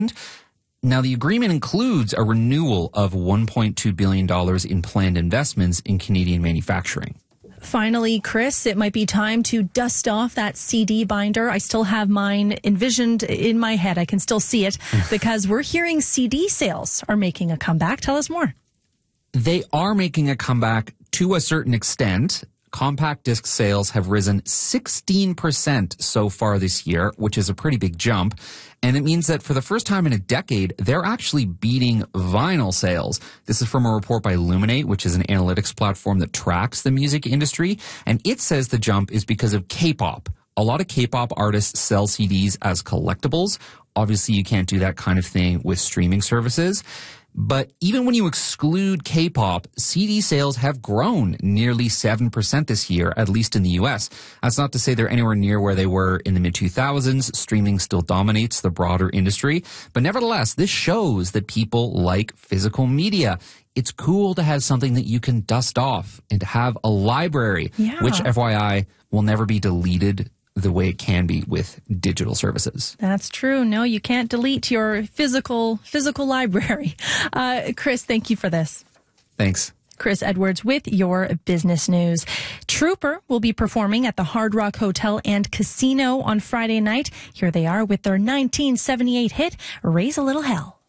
Now, the agreement includes a renewal of $1.2 billion in planned investments in Canadian manufacturing. Finally, Chris, it might be time to dust off that CD binder. I still have mine envisioned in my head. I can still see it because we're hearing CD sales are making a comeback. Tell us more. They are making a comeback to a certain extent. Compact disc sales have risen 16% so far this year, which is a pretty big jump. And it means that for the first time in a decade, they're actually beating vinyl sales. This is from a report by Luminate, which is an analytics platform that tracks the music industry. And it says the jump is because of K-pop. A lot of K-pop artists sell CDs as collectibles. Obviously, you can't do that kind of thing with streaming services. But even when you exclude K-pop, CD sales have grown nearly 7% this year, at least in the U.S. That's not to say they're anywhere near where they were in the mid-2000s. Streaming still dominates the broader industry. But nevertheless, this shows that people like physical media. It's cool to have something that you can dust off and to have a library, which, FYI, will never be deleted the way it can be with digital services. That's true. No, you can't delete your physical library. Chris, thank you for this. Thanks. Chris Edwards with your business news. Trooper will be performing at the Hard Rock Hotel and Casino on Friday night. Here they are with their 1978 hit, Raise a Little Hell.